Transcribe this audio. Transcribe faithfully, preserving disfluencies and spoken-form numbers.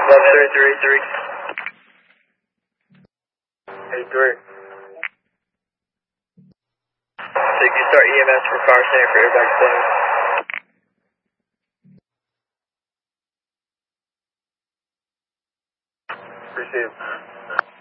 Love three three three. eight three. So you can start E M S for fire center for airbag closed. Received.